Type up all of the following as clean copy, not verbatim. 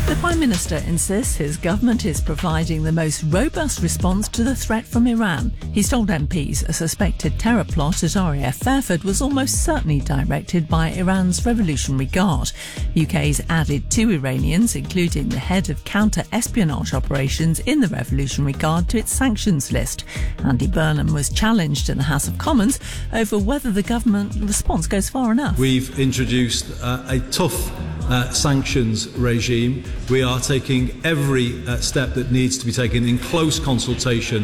The Prime Minister insists his government is providing the most robust response to the threat from Iran. He's told MPs a suspected terror plot at RAF Fairford was almost certainly directed by Iran's Revolutionary Guard. UK's added 2 Iranians, including the head of counter-espionage operations in the Revolutionary Guard, to its sanctions list. Andy Burnham was challenged in the House of Commons over whether the government response goes far enough. We've introduced a tough sanctions regime. We are taking every step that needs to be taken in close consultation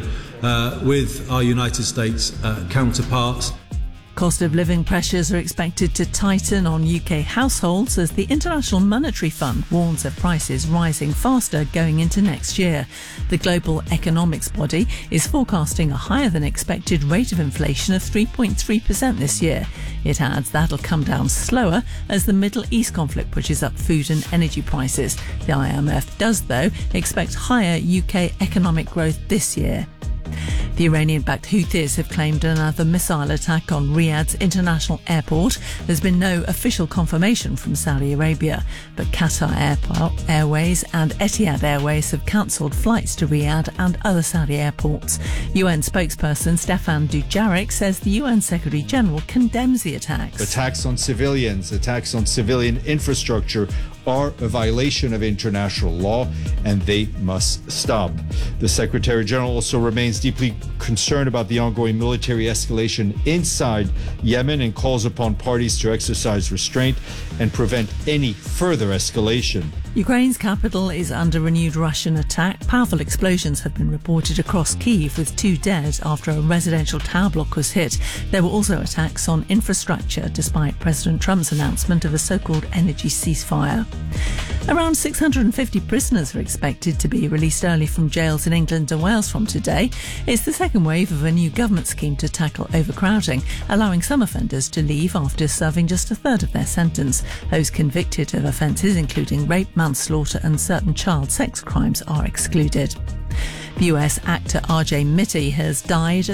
with our United States counterparts. Cost of living pressures are expected to tighten on UK households as the International Monetary Fund warns of prices rising faster going into next year. The global economics body is forecasting a higher than expected rate of inflation of 3.3% this year. It adds that'll come down slower as the Middle East conflict pushes up food and energy prices. The IMF does, though, expect higher UK economic growth this year. The Iranian-backed Houthis have claimed another missile attack on Riyadh's international airport. There's been no official confirmation from Saudi Arabia, but Qatar Airways and Etihad Airways have cancelled flights to Riyadh and other Saudi airports. UN spokesperson Stefan Dujarric says the UN Secretary-General condemns the attacks. Attacks on civilians, attacks on civilian infrastructure are a violation of international law and they must stop. The Secretary-General also remains deeply concerned about the ongoing military escalation inside Yemen and calls upon parties to exercise restraint and prevent any further escalation. Ukraine's capital is under renewed Russian attack. Powerful explosions have been reported across Kyiv, with 2 dead after a residential tower block was hit. There were also attacks on infrastructure, despite President Trump's announcement of a so-called energy ceasefire. Around 650 prisoners are expected to be released early from jails in England and Wales from today. It's the second wave of a new government scheme to tackle overcrowding, allowing some offenders to leave after serving just a third of their sentence. Those convicted of offences including rape, manslaughter and certain child sex crimes are excluded. The US actor R.J. Mitte has died